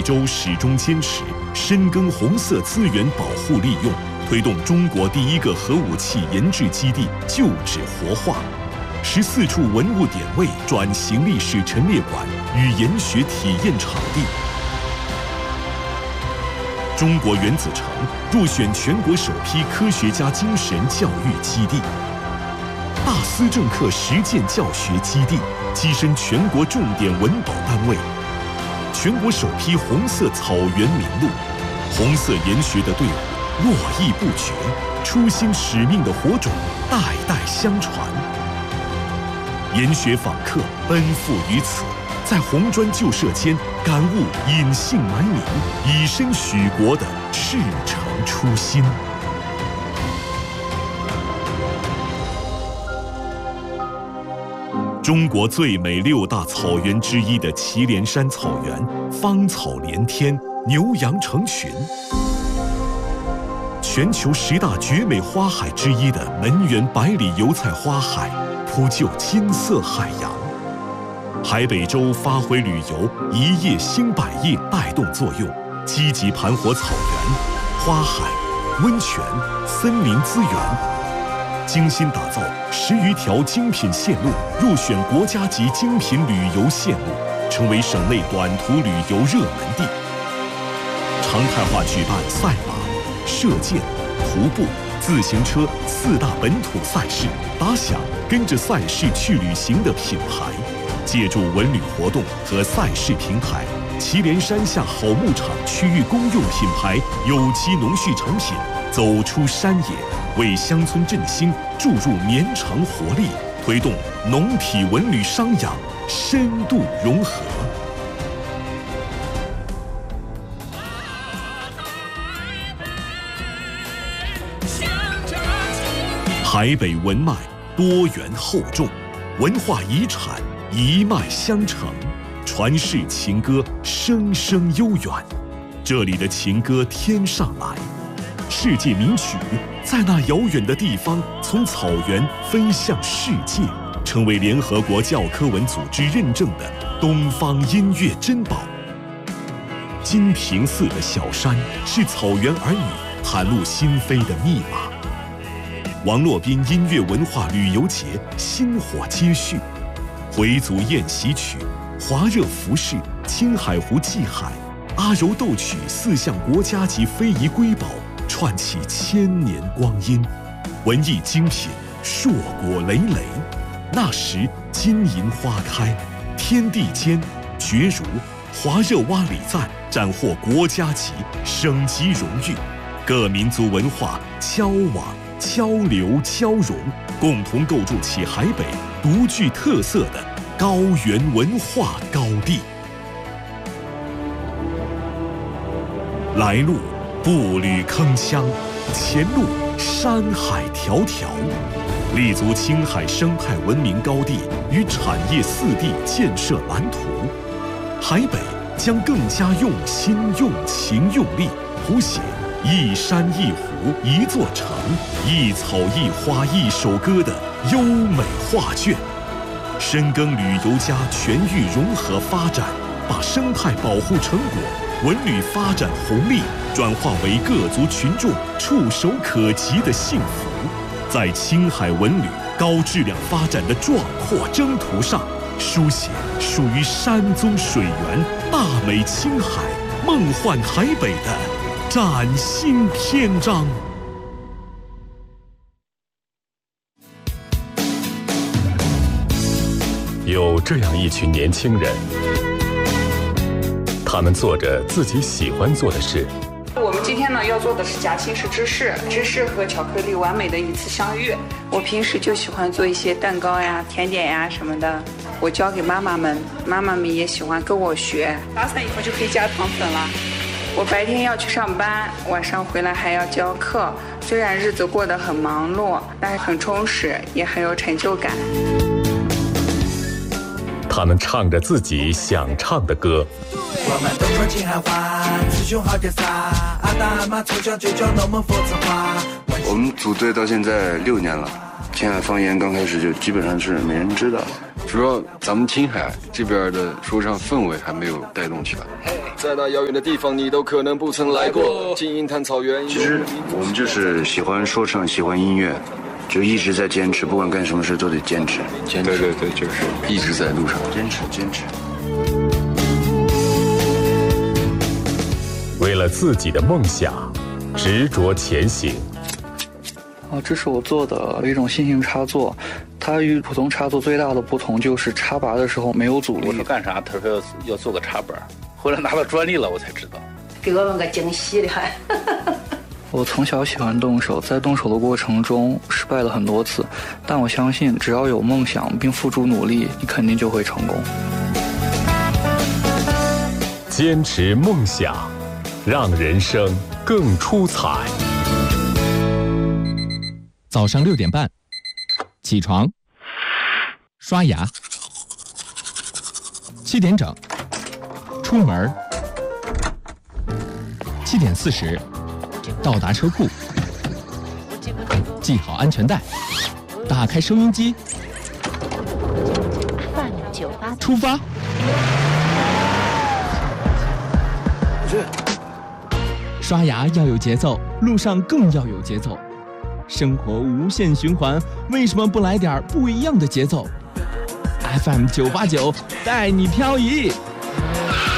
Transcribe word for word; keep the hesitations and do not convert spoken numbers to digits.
州始终坚持深耕红色资源保护利用，推动中国第一个核武器研制基地旧址活化，十四处文物点位转型历史陈列馆与研学体验场地。中国原子城入选全国首批科学家精神教育基地。大思政课实践教学基地跻身全国重点文保单位。全国首批红色草原名录，红色研学的队伍络绎不绝，初心使命的火种代代相传。研学访客奔赴于此，在红砖旧舍间感悟隐姓埋名、以身许国的赤诚初心。中国最美六大草原之一的祁连山草原，芳草连天，牛羊成群。全球十大绝美花海之一的门源百里油菜花海，铺就金色海洋。海北州发挥旅游一夜兴百业带动作用，积极盘活草原、花海、温泉、森林资源。精心打造十余条精品线路，入选国家级精品旅游线路，成为省内短途旅游热门地。常态化举办赛马、射箭、徒步、自行车四大本土赛事，打响跟着赛事去旅行的品牌。借助文旅活动和赛事平台，祁连山下好牧场区域公用品牌有机农畜产品走出山野，为乡村振兴注入绵长活力，推动农体文旅商养深度融合。海北文脉多元厚重，文化遗产一脉相承，传世情歌声声悠远。这里的情歌天上来，世界名曲在那遥远的地方从草原飞向世界，成为联合国教科文组织认证的东方音乐珍宝。金平寺的小山是草原儿女袒露心扉的密码。王洛宾音乐文化旅游节薪火接续，回族宴席曲、华热服饰、青海湖祭海、阿柔斗曲四项国家级非遗瑰宝，串起千年光阴。文艺精品硕果累累，那时金银花开，天地间绝如华热洼里赞斩获国家级、省级荣誉。各民族文化交往、交流、交融，共同构筑起海北独具特色的高原文化高地。来路步履铿锵，前路山海迢迢，立足青海生态文明高地与产业四地建设蓝图。海北将更加用心、用情、用力，谱写一山一湖一座城，一草一花一首歌的优美画卷。深耕旅游加全域融合发展，把生态保护成果、文旅发展红利转化为各族群众触手可及的幸福。在青海文旅高质量发展的壮阔征途上，书写属于山宗水源、大美青海、梦幻海北的崭新篇章。有这样一群年轻人，他们做着自己喜欢做的事。 我们今天呢要做的是夹心式芝士，芝士和巧克力完美的一次相遇。我平时就喜欢做一些蛋糕呀、甜点呀什么的，我教给妈妈们，妈妈们也喜欢跟我学。打散以后就可以加糖粉了。我白天要去上班，晚上回来还要教课，虽然日子过得很忙碌，但是很充实，也很有成就感。 他们唱着自己想唱的歌。 我们东方青海话，雌雄好点撒，阿大阿妈从小就教我们佛子话。 我们组队到现在六年了，青海方言刚开始就基本上是没人知道， 主要咱们青海这边的说唱氛围还没有带动起来。在那遥远的地方，你都可能不曾来过。金银滩草原。 其实我们就是喜欢说唱，喜欢音乐，就一直在坚持，不管干什么事都得坚持。坚持， 对对对，就是一直在路上， 坚持，坚持。 为了自己的梦想，执着前行。 啊，这是我做的一种新型插座，它与普通插座最大的不同就是插拔的时候没有阻力。 我说干啥？他说要要做个插板，后来拿到专利了，我才知道。 给我们个惊喜的还。 我从小喜欢动手，在动手的过程中失败了很多次，但我相信只要有梦想并付出努力，你肯定就会成功。 坚持梦想，让人生更出彩。 早上六点半，起床，刷牙，七点整，出门，七点四十，到达车库，系好安全带，打开收音机，出发。刷牙要有节奏，路上更要有节奏。生活无限循环，为什么不来点不一样的节奏 ？F M 九八九带你漂移。